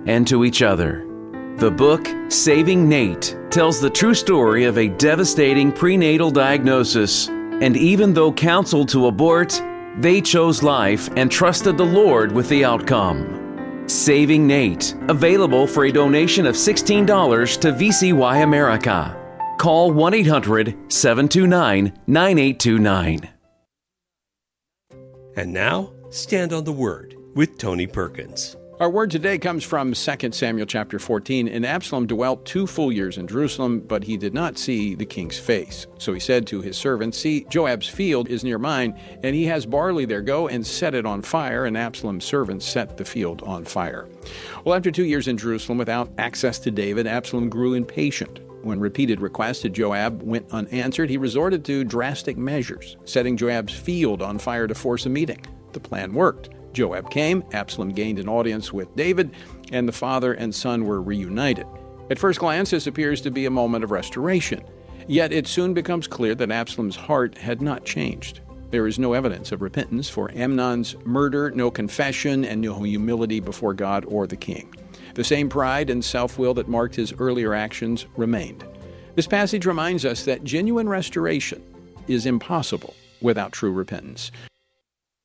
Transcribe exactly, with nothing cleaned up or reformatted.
and to each other. The book, Saving Nate, tells the true story of a devastating prenatal diagnosis, and even though counseled to abort, they chose life and trusted the Lord with the outcome. Saving Nate, available for a donation of sixteen dollars to V C Y America. Call one eight hundred, seven two nine, nine eight two nine. And now, Stand on the Word with Tony Perkins. Our word today comes from Second Samuel chapter fourteen. And Absalom dwelt two full years in Jerusalem, but he did not see the king's face. So he said to his servants, "See, Joab's field is near mine, and he has barley there. Go and set it on fire." And Absalom's servants set the field on fire. Well, after two years in Jerusalem without access to David, Absalom grew impatient. When repeated requests to Joab went unanswered, he resorted to drastic measures, setting Joab's field on fire to force a meeting. The plan worked. Joab came, Absalom gained an audience with David, and the father and son were reunited. At first glance, this appears to be a moment of restoration. Yet it soon becomes clear that Absalom's heart had not changed. There is no evidence of repentance for Amnon's murder, no confession, and no humility before God or the king. The same pride and self-will that marked his earlier actions remained. This passage reminds us that genuine restoration is impossible without true repentance.